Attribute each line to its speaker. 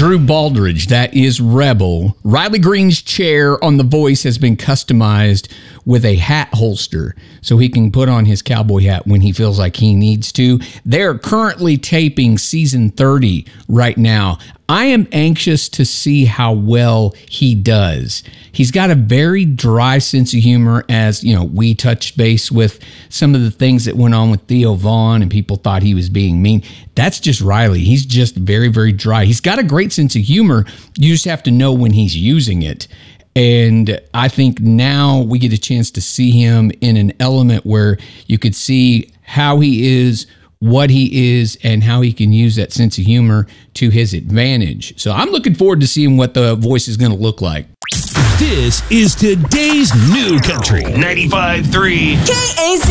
Speaker 1: Drew Baldridge, that is Rebel. Riley Green's chair on The Voice has been customized with a hat holster so he can put on his cowboy hat when he feels like he needs to. They're currently taping season 30 right now. I am anxious to see how well he does. He's got a very dry sense of humor, as you know, we touched base with some of the things that went on with Theo Vaughn and people thought he was being mean. That's just Riley. He's just very, very dry. He's got a great sense of humor. You just have to know when he's using it. And I think now we get a chance to see him in an element where you could see how he is, what he is, and how he can use that sense of humor to his advantage. So I'm looking forward to seeing what The Voice is going to look like.
Speaker 2: This is today's new country. 95.3
Speaker 3: KAZ.